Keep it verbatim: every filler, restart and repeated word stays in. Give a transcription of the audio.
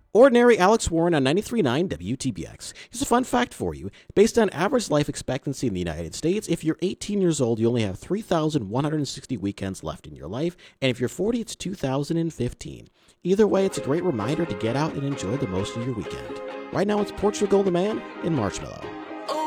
Ordinary Alex Warren on ninety-three point nine W T B X. Here's a fun fact for you. Based on average life expectancy in the United States, if you're eighteen years old, you only have three thousand one hundred sixty weekends left in your life, and if you're forty, it's two thousand fifteen. Either way, it's a great reminder to get out and enjoy the most of your weekend. Right now, it's Portugal the Man in Marshmallow.